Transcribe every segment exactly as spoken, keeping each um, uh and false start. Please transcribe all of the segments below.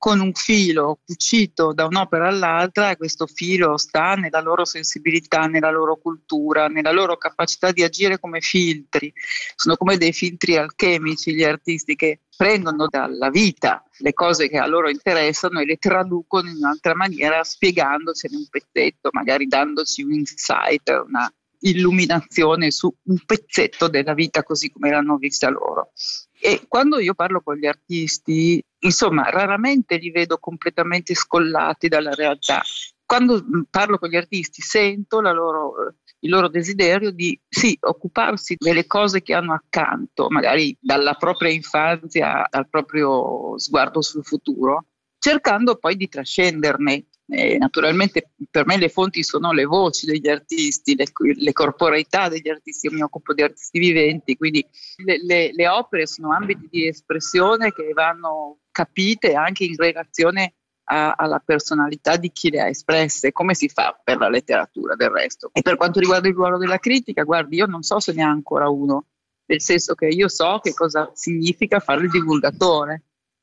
con un filo cucito da un'opera all'altra, e questo filo sta nella loro sensibilità, nella loro cultura, nella loro capacità di agire come filtri. Sono come dei filtri alchemici gli artisti, che prendono dalla vita le cose che a loro interessano e le traducono in un'altra maniera, spiegandocene un pezzetto, magari dandoci un insight, una illuminazione su un pezzetto della vita così come l'hanno vista loro. E quando io parlo con gli artisti, insomma, raramente li vedo completamente scollati dalla realtà. Quando parlo con gli artisti sento la loro, il loro desiderio di sì, occuparsi delle cose che hanno accanto, magari dalla propria infanzia al proprio sguardo sul futuro, cercando poi di trascenderne. Eh, naturalmente per me le fonti sono le voci degli artisti, le, le corporeità degli artisti. Io mi occupo di artisti viventi, quindi le, le, le opere sono ambiti di espressione che vanno capite anche in relazione a, alla personalità di chi le ha espresse, come si fa per la letteratura del resto. E per quanto riguarda il ruolo della critica, guardi, io non so se ne ha ancora uno, nel senso che io so che cosa significa fare il divulgatore.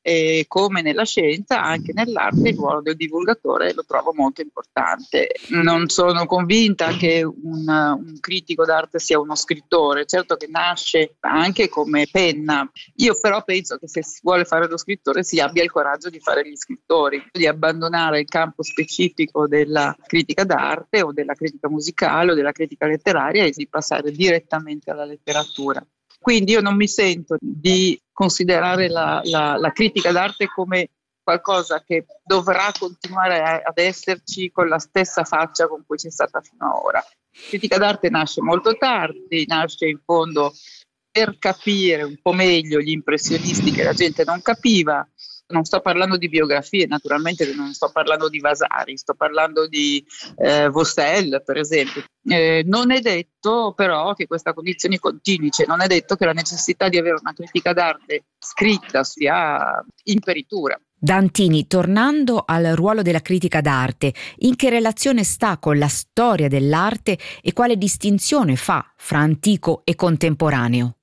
E come nella scienza, anche nell'arte il ruolo del divulgatore lo trovo molto importante. Non sono convinta che un, un critico d'arte sia uno scrittore, certo che nasce anche come penna. Io però penso che se si vuole fare lo scrittore si abbia il coraggio di fare gli scrittori, di abbandonare il campo specifico della critica d'arte o della critica musicale o della critica letteraria e di passare direttamente alla letteratura. Quindi io non mi sento di considerare la, la, la critica d'arte come qualcosa che dovrà continuare a, ad esserci con la stessa faccia con cui c'è stata fino ad ora. La critica d'arte nasce molto tardi, nasce in fondo per capire un po' meglio gli impressionisti che la gente non capiva. Non sto parlando di biografie, naturalmente non sto parlando di Vasari, sto parlando di eh, Vaucel, per esempio. Eh, non è detto però che questa condizione continui, cioè non è detto che la necessità di avere una critica d'arte scritta sia imperitura. Dantini, tornando al ruolo della critica d'arte, in che relazione sta con la storia dell'arte e quale distinzione fa fra antico e contemporaneo?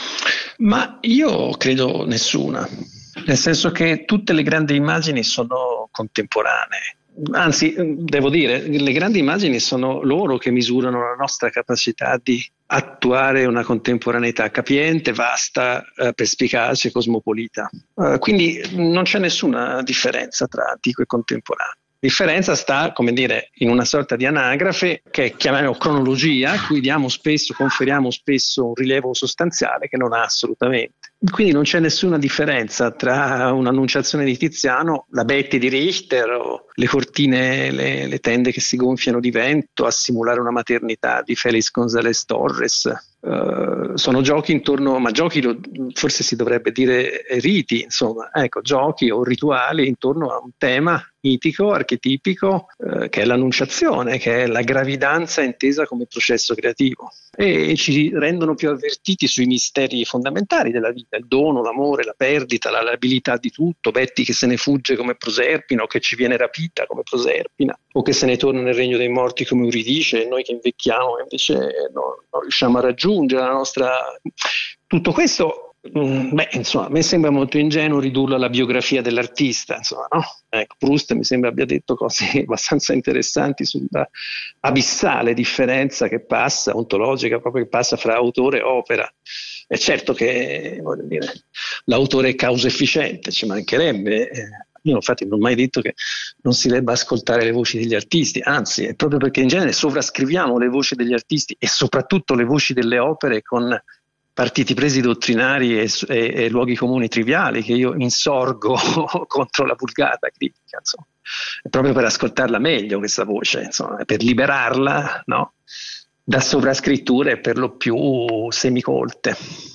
Ma io credo nessuna. Nel senso che tutte le grandi immagini sono contemporanee. Anzi, devo dire, le grandi immagini sono loro che misurano la nostra capacità di attuare una contemporaneità capiente, vasta, eh, perspicace, cosmopolita. Uh, quindi non c'è nessuna differenza tra antico e contemporaneo. La differenza sta, come dire, in una sorta di anagrafe che chiamiamo cronologia, a cui diamo spesso, conferiamo spesso un rilievo sostanziale che non ha assolutamente. Quindi non c'è nessuna differenza tra un'annunciazione di Tiziano, la Betty di Richter o le cortine, le, le tende che si gonfiano di vento a simulare una maternità di Félix González Torres. Uh, sono giochi intorno, ma giochi lo, forse si dovrebbe dire riti, insomma, ecco, giochi o rituali intorno a un tema mitico, archetipico, uh, che è l'annunciazione, che è la gravidanza intesa come processo creativo, e ci rendono più avvertiti sui misteri fondamentali della vita, il dono, l'amore, la perdita, la labilità di tutto, Betty che se ne fugge come Proserpina o che ci viene rapita come Proserpina o che se ne torna nel regno dei morti come Euridice, e noi che invecchiamo invece no, non riusciamo a raggiungere la nostra... Tutto questo, mh, beh, insomma, a me sembra molto ingenuo ridurlo alla biografia dell'artista, insomma, no? Ecco, Proust mi sembra abbia detto cose abbastanza interessanti sulla abissale differenza che passa, ontologica proprio, che passa fra autore e opera. È certo che, voglio dire, l'autore è causa efficiente, ci mancherebbe. Io infatti non ho mai detto che non si debba ascoltare le voci degli artisti, anzi è proprio perché in genere sovrascriviamo le voci degli artisti e soprattutto le voci delle opere con partiti presi dottrinari e, e, e luoghi comuni triviali che io insorgo contro la vulgata critica, insomma. È proprio per ascoltarla meglio questa voce, insomma, per liberarla, no? Da sovrascritture per lo più semicolte.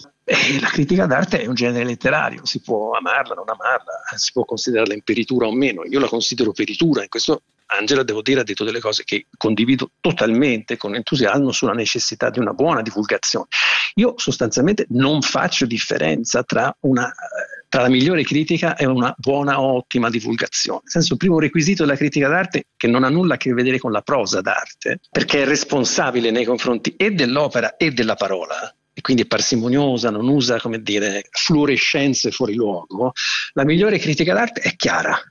E la critica d'arte è un genere letterario, si può amarla, non amarla, si può considerarla imperitura o meno. Io la considero peritura, in questo Angela, devo dire, ha detto delle cose che condivido totalmente, con entusiasmo, sulla necessità di una buona divulgazione. Io sostanzialmente non faccio differenza tra una tra la migliore critica e una buona o ottima divulgazione. Nel senso, il primo requisito della critica d'arte, che non ha nulla a che vedere con la prosa d'arte, perché è responsabile nei confronti e dell'opera e della parola, e quindi è parsimoniosa, non usa, come dire, fluorescenze fuori luogo, la migliore critica d'arte è chiara,